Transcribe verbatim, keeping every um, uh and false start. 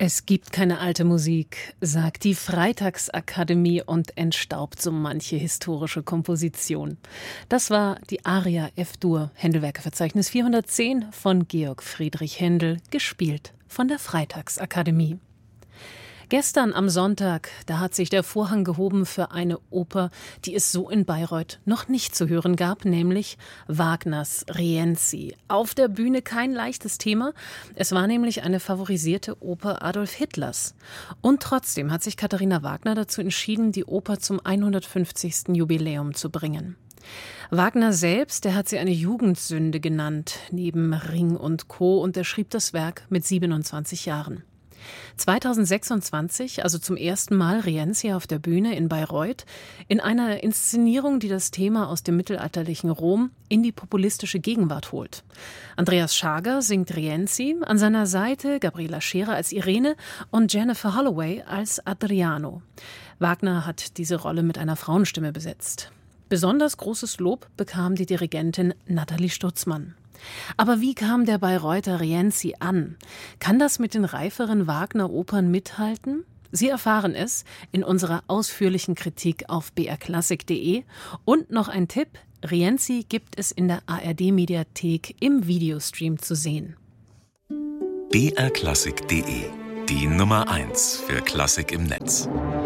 Es gibt keine alte Musik, sagt die Freitagsakademie und entstaubt so manche historische Komposition. Das war die Aria F-Dur, Händelwerkeverzeichnis vierhundertzehn von Georg Friedrich Händel, gespielt von der Freitagsakademie. Gestern am Sonntag, da hat sich der Vorhang gehoben für eine Oper, die es so in Bayreuth noch nicht zu hören gab, nämlich Wagners Rienzi. Auf der Bühne kein leichtes Thema. Es war nämlich eine favorisierte Oper Adolf Hitlers. Und trotzdem hat sich Katharina Wagner dazu entschieden, die Oper zum hundertfünfzigsten Jubiläum zu bringen. Wagner selbst, der hat sie eine Jugendsünde genannt, neben Ring und Co. und er schrieb das Werk mit siebenundzwanzig Jahren. zweitausendsechsundzwanzig, also zum ersten Mal Rienzi auf der Bühne in Bayreuth, in einer Inszenierung, die das Thema aus dem mittelalterlichen Rom in die populistische Gegenwart holt. Andreas Schager singt Rienzi, an seiner Seite Gabriela Scherer als Irene und Jennifer Holloway als Adriano. Wagner hat diese Rolle mit einer Frauenstimme besetzt. Besonders großes Lob bekam die Dirigentin Nathalie Stutzmann. Aber wie kam der Bayreuther Rienzi an? Kann das mit den reiferen Wagner-Opern mithalten? Sie erfahren es in unserer ausführlichen Kritik auf b r klassik punkt d e. Und noch ein Tipp, Rienzi gibt es in der A R D-Mediathek im Videostream zu sehen. b r klassik punkt d e, die Nummer eins für Klassik im Netz.